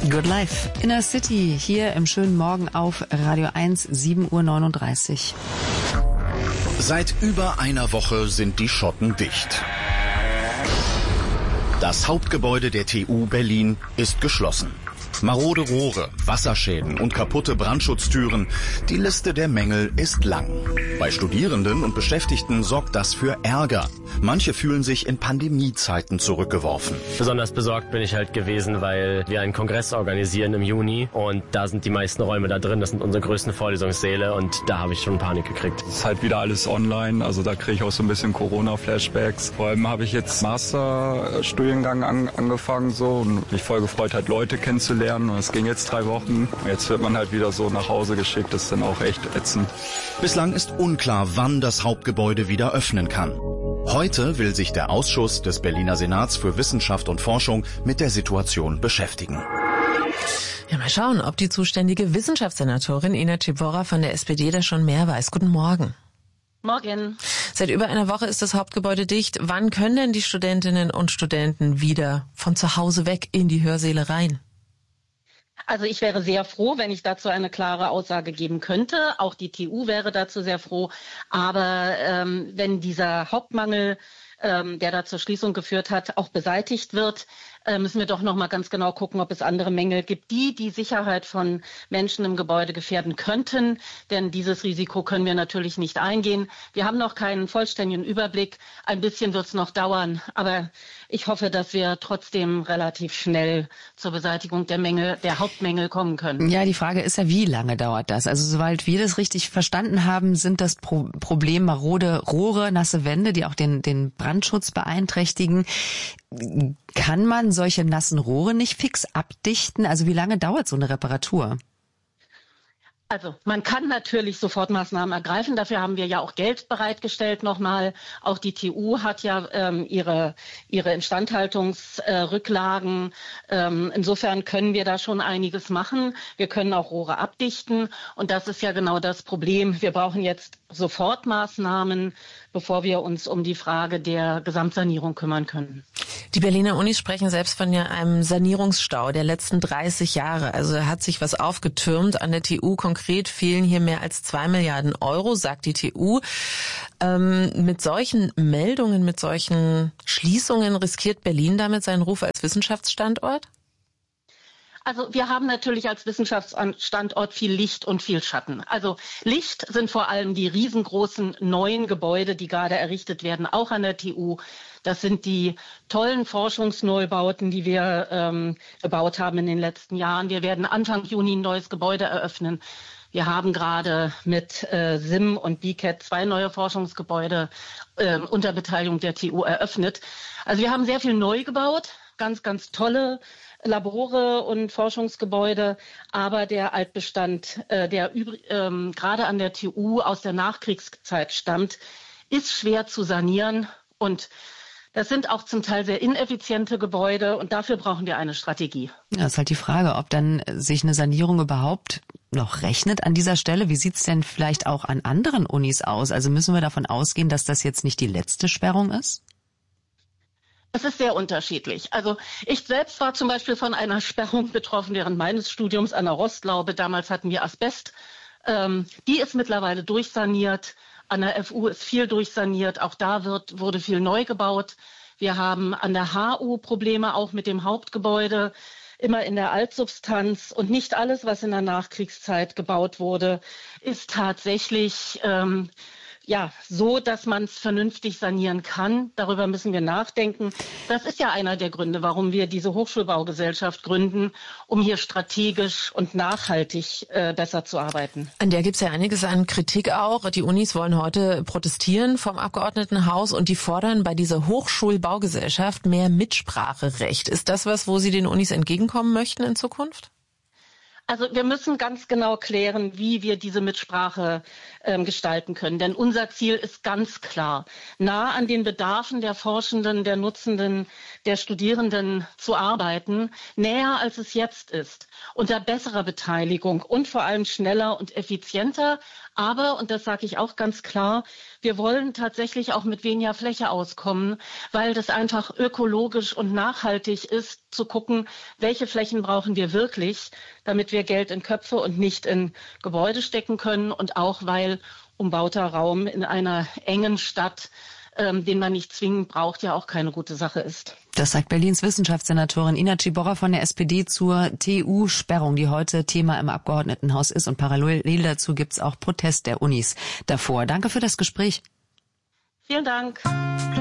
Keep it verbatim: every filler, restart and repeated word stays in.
Good Life. Inner City, hier im schönen Morgen auf Radio eins, sieben Uhr neununddreißig. Seit über einer Woche sind die Schotten dicht. Das Hauptgebäude der T U Berlin ist geschlossen. Marode Rohre, Wasserschäden und kaputte Brandschutztüren. Die Liste der Mängel ist lang. Bei Studierenden und Beschäftigten sorgt das für Ärger. Manche fühlen sich in Pandemiezeiten zurückgeworfen. Besonders besorgt bin ich halt gewesen, weil wir einen Kongress organisieren im Juni und da sind die meisten Räume da drin. Das sind unsere größten Vorlesungssäle und da habe ich schon Panik gekriegt. Es ist halt wieder alles online, also da kriege ich auch so ein bisschen Corona-Flashbacks. Vor allem habe ich jetzt Masterstudiengang an, angefangen so und mich voll gefreut, halt Leute kennenzulernen. Und es ging jetzt drei Wochen. Jetzt wird man halt wieder so nach Hause geschickt. Das ist dann auch echt ätzend. Bislang ist unklar, wann das Hauptgebäude wieder öffnen kann. Heute will sich der Ausschuss des Berliner Senats für Wissenschaft und Forschung mit der Situation beschäftigen. Ja, mal schauen, ob die zuständige Wissenschaftssenatorin Ina Cibora von der S P D da schon mehr weiß. Guten Morgen. Morgen. Seit über einer Woche ist das Hauptgebäude dicht. Wann können denn die Studentinnen und Studenten wieder von zu Hause weg in die Hörsäle rein? Also ich wäre sehr froh, wenn ich dazu eine klare Aussage geben könnte. Auch die T U wäre dazu sehr froh. Aber ähm, wenn dieser Hauptmangel, ähm, der da zur Schließung geführt hat, auch beseitigt wird, äh, müssen wir doch noch mal ganz genau gucken, ob es andere Mängel gibt, die die Sicherheit von Menschen im Gebäude gefährden könnten. Denn dieses Risiko können wir natürlich nicht eingehen. Wir haben noch keinen vollständigen Überblick. Ein bisschen wird es noch dauern. Aber ich hoffe, dass wir trotzdem relativ schnell zur Beseitigung der Mängel, der Hauptmängel kommen können. Ja, die Frage ist ja, wie lange dauert das? Also soweit wir das richtig verstanden haben, sind das Pro- Problem marode Rohre, nasse Wände, die auch den, den Brandschutz beeinträchtigen. Kann man solche nassen Rohre nicht fix abdichten? Also wie lange dauert so eine Reparatur? Also man kann natürlich Sofortmaßnahmen ergreifen. Dafür haben wir ja auch Geld bereitgestellt nochmal. Auch die T U hat ja ähm, ihre ihre Instandhaltungsrücklagen. Äh, ähm, insofern können wir da schon einiges machen. Wir können auch Rohre abdichten. Und das ist ja genau das Problem. Wir brauchen jetzt Sofortmaßnahmen, bevor wir uns um die Frage der Gesamtsanierung kümmern können. Die Berliner Unis sprechen selbst von ja einem Sanierungsstau der letzten dreißig Jahre. Also da hat sich was aufgetürmt an der T U. Konkret fehlen hier mehr als zwei Milliarden Euro, sagt die T U. Ähm, mit solchen Meldungen, mit solchen Schließungen riskiert Berlin damit seinen Ruf als Wissenschaftsstandort? Also wir haben natürlich als Wissenschaftsstandort viel Licht und viel Schatten. Also Licht sind vor allem die riesengroßen neuen Gebäude, die gerade errichtet werden, auch an der T U. Das sind die tollen Forschungsneubauten, die wir ähm, gebaut haben in den letzten Jahren. Wir werden Anfang Juni ein neues Gebäude eröffnen. Wir haben gerade mit äh, S I M und B C A T zwei neue Forschungsgebäude äh, unter Beteiligung der T U eröffnet. Also wir haben sehr viel neu gebaut, ganz, ganz tolle Labore und Forschungsgebäude, aber der Altbestand, äh, der übr- ähm, gerade an der T U aus der Nachkriegszeit stammt, ist schwer zu sanieren und das sind auch zum Teil sehr ineffiziente Gebäude und dafür brauchen wir eine Strategie. Ja, ist halt die Frage, ob dann sich eine Sanierung überhaupt noch rechnet an dieser Stelle. Wie sieht's denn vielleicht auch an anderen Unis aus? Also müssen wir davon ausgehen, dass das jetzt nicht die letzte Sperrung ist? Es ist sehr unterschiedlich. Also ich selbst war zum Beispiel von einer Sperrung betroffen während meines Studiums an der Rostlaube. Damals hatten wir Asbest. Ähm, die ist mittlerweile durchsaniert. An der F U ist viel durchsaniert. Auch da wird, wurde viel neu gebaut. Wir haben an der H U Probleme auch mit dem Hauptgebäude, immer in der Altsubstanz. Und nicht alles, was in der Nachkriegszeit gebaut wurde, ist tatsächlich ähm, ja, so, dass man es vernünftig sanieren kann. Darüber müssen wir nachdenken. Das ist ja einer der Gründe, warum wir diese Hochschulbaugesellschaft gründen, um hier strategisch und nachhaltig äh, besser zu arbeiten. An der gibt's ja einiges an Kritik auch. Die Unis wollen heute protestieren vom Abgeordnetenhaus und die fordern bei dieser Hochschulbaugesellschaft mehr Mitspracherecht. Ist das was, wo Sie den Unis entgegenkommen möchten in Zukunft? Also wir müssen ganz genau klären, wie wir diese Mitsprache ähm, gestalten können. Denn unser Ziel ist ganz klar, nah an den Bedarfen der Forschenden, der Nutzenden, der Studierenden zu arbeiten, näher als es jetzt ist, unter besserer Beteiligung und vor allem schneller und effizienter. Aber, und das sage ich auch ganz klar, wir wollen tatsächlich auch mit weniger Fläche auskommen, weil das einfach ökologisch und nachhaltig ist, zu gucken, welche Flächen brauchen wir wirklich, damit wir Geld in Köpfe und nicht in Gebäude stecken können. Und auch, weil umbauter Raum in einer engen Stadt, ähm, den man nicht zwingend braucht, ja auch keine gute Sache ist. Das sagt Berlins Wissenschaftssenatorin Ina Ciborra von der S P D zur T U-Sperrung, die heute Thema im Abgeordnetenhaus ist. Und parallel dazu gibt's auch Protest der Unis davor. Danke für das Gespräch. Vielen Dank.